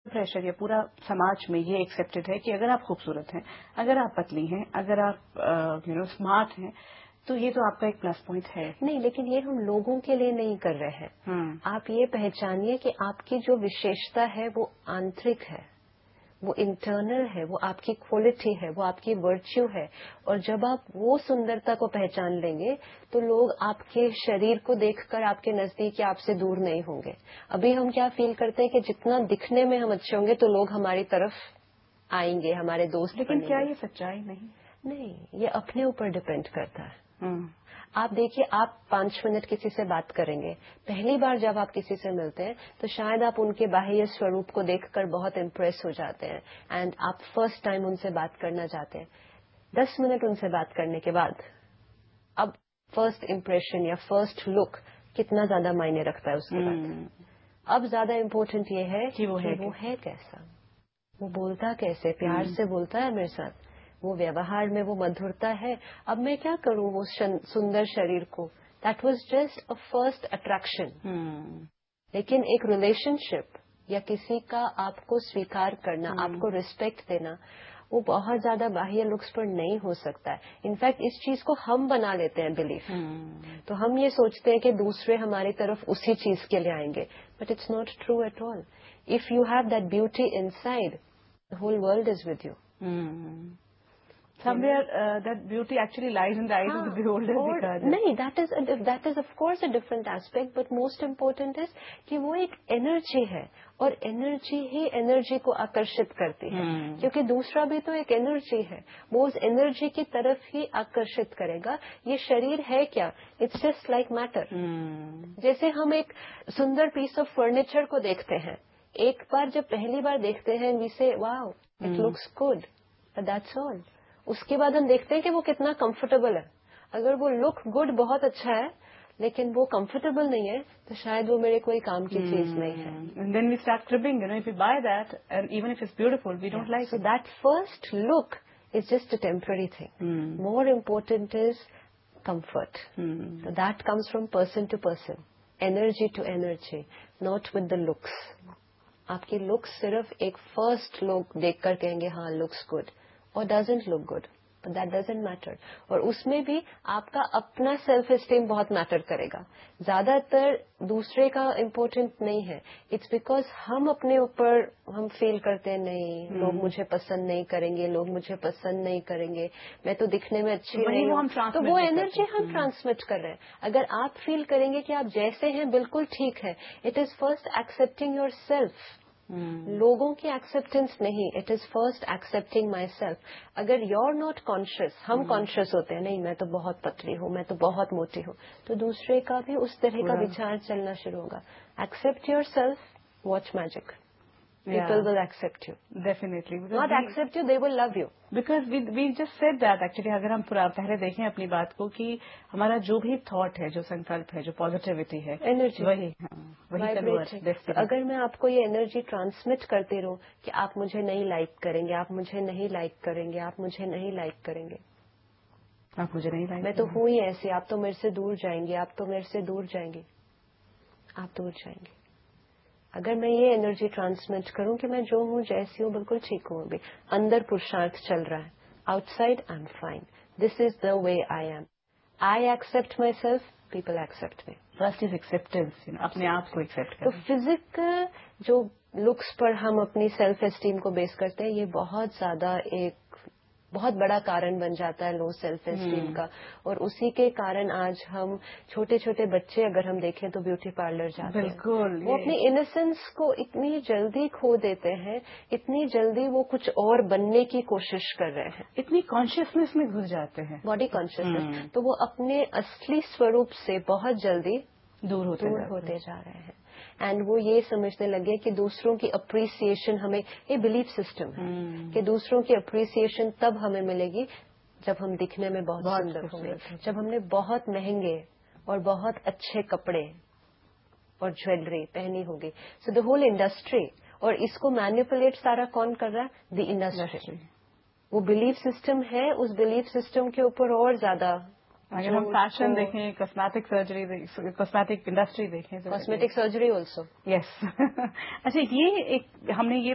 Pressure या पूरा समाज में ये एक्सेप्टेड है कि अगर आप खूबसूरत हैं, अगर आप पतली हैं, अगर आप स्मार्ट हैं, तो ये तो आपका एक प्लस पॉइंट है। नहीं, लेकिन ये हम लोगों के लिए नहीं कर रहे हैं। आप ये पहचानिए कि आपकी जो विशेषता है वो आंतरिक है, वो इंटरनल है, वो आपकी क्वालिटी है, वो आपकी वर्च्यू है। और जब आप वो सुंदरता को पहचान लेंगे तो लोग आपके शरीर को देखकर आपके नजदीक या आपसे दूर नहीं होंगे। अभी हम क्या फील करते हैं कि जितना दिखने में हम अच्छे होंगे तो लोग हमारी तरफ आएंगे, हमारे दोस्त लेकिन बनेंगे। क्या ये सच्चाई नहीं, ये अपने ऊपर डिपेंड करता है। आप देखिए, आप 5 मिनट किसी से बात करेंगे, पहली बार जब आप किसी से मिलते हैं तो शायद आप उनके बाह्य स्वरूप को देखकर बहुत इम्प्रेस हो जाते हैं एंड आप फर्स्ट टाइम उनसे बात करना चाहते हैं। 10 मिनट उनसे बात करने के बाद अब फर्स्ट इम्प्रेशन या फर्स्ट लुक कितना ज्यादा मायने रखता है उसके बाद। अब ज्यादा इम्पोर्टेंट ये है कि वो है कैसा, वो बोलता कैसे, प्यार से बोलता है मेरे साथ, वो व्यवहार में वो मधुरता है। अब मैं क्या करूं वो सुंदर शरीर को, that was just a first attraction. लेकिन एक रिलेशनशिप या किसी का आपको स्वीकार करना, आपको रिस्पेक्ट देना, वो बहुत ज्यादा बाह्य लुक्स पर नहीं हो सकता है। इनफैक्ट इस चीज को हम बना लेते हैं बिलीफ। तो हम ये सोचते हैं कि दूसरे हमारी तरफ उसी चीज के लिए आएंगे, but it's not true at all. If you have that beauty inside, the whole world is with you. Somewhere that beauty actually lies in the eyes of the beholder. नहीं, that is of course a different aspect, but most important is कि वो एक energy है और energy ही energy को आकर्षित करती है। क्योंकि दूसरा भी तो एक एनर्जी है, वो उस एनर्जी की तरफ ही आकर्षित करेगा। ये शरीर है क्या? It's just like matter. जैसे हम एक सुंदर पीस ऑफ फर्नीचर को देखते हैं, एक बार जब पहली बार देखते हैं वी से wow it looks good, but that's all. उसके बाद हम देखते हैं कि वो कितना कंफर्टेबल है। अगर वो लुक गुड बहुत अच्छा है लेकिन वो कंफर्टेबल नहीं है तो शायद वो मेरे कोई काम की चीज नहीं है। And then we start cribbing, if we buy that and even if it's beautiful we don't like so it. So that first look is just a temporary thing. More important is comfort. So that comes from person to person, energy to energy, not with the looks. आपकी looks सिर्फ एक first look देखकर कहेंगे हाँ looks good और doesn't look good, but that doesn't matter. और उसमें भी आपका अपना सेल्फ एस्टीम बहुत मैटर करेगा। ज्यादातर दूसरे का इम्पोर्टेंट नहीं है। इट्स बिकॉज हम अपने ऊपर हम फील करते हैं नहीं लोग मुझे पसंद नहीं करेंगे, लोग मुझे पसंद नहीं करेंगे, मैं तो दिखने में अच्छी नहीं हूँ, तो वो एनर्जी हम ट्रांसमिट कर रहे हैं। अगर आप फील करेंगे कि आप जैसे हैं बिल्कुल ठीक है, it is first accepting your self. लोगों की एक्सेप्टेंस नहीं, it is first accepting my self. अगर यू आर नॉट कॉन्शियस, हम कॉन्शियस होते हैं नहीं मैं तो बहुत पतली हूँ, मैं तो बहुत मोटी हूँ, तो दूसरे का भी उस तरह का विचार चलना शुरू होगा। Accept your self, watch magic, people will accept you. Definitely. Not accept you, they will love you. Because we just said that actually, अगर हम पहले देखें अपनी बात को कि हमारा जो भी थॉट है, जो संकल्प है, जो पॉजिटिविटी है, एनर्जी वही कन्वर्ट। अगर मैं आपको ये एनर्जी ट्रांसमिट करती रहूं कि आप मुझे नहीं लाइक करेंगे, आप मुझे नहीं लाइक करेंगे, आप मुझे नहीं लाइक करेंगे, आप मुझे नहीं लाइक, मैं तो हूं ही ऐसी, आप तो मेरे से दूर जाएंगे, आप तो मेरे से दूर जाएंगे, आप दूर जाएंगे। अगर मैं ये एनर्जी ट्रांसमिट करूं कि मैं जो हूं जैसी हूं बिल्कुल ठीक हूं, अभी अंदर पुरुषार्थ चल रहा है, outside I am fine, this is the way I am, I accept my self, people accept me. First is acceptance, अपने आप को एक्सेप्ट तो फिजिकल जो लुक्स पर हम अपनी सेल्फ एस्टीम को बेस करते हैं, ये बहुत ज्यादा एक बहुत बड़ा कारण बन जाता है लो सेल्फ एस्टीम का। और उसी के कारण आज हम छोटे छोटे बच्चे अगर हम देखें तो ब्यूटी पार्लर जाते हैं, वो अपनी इनोसेंस को इतनी जल्दी खो देते हैं, इतनी जल्दी वो कुछ और बनने की कोशिश कर रहे हैं, इतनी कॉन्शियसनेस में घुस जाते हैं, बॉडी कॉन्शियसनेस, तो वो अपने असली स्वरूप से बहुत जल्दी दूर होते जा रहे हैं। एंड वो ये समझने लगे कि दूसरों की अप्रिसिएशन हमें, ये बिलीफ सिस्टम है कि दूसरों की अप्रिसिएशन तब हमें मिलेगी जब हम दिखने में बहुत सुंदर होंगे, जब हमने बहुत महंगे और बहुत अच्छे कपड़े और ज्वेलरी पहनी होगी। सो द होल इंडस्ट्री, और इसको मैनिपुलेट सारा कौन कर रहा है? The industry. वो बिलीफ सिस्टम है, उस बिलीफ सिस्टम के ऊपर और ज्यादा अगर हम फैशन देखें, कॉस्मेटिक सर्जरी, कॉस्मेटिक इंडस्ट्री देखें, कॉस्मेटिक सर्जरी ऑल्सो, यस। अच्छा, ये एक हमने ये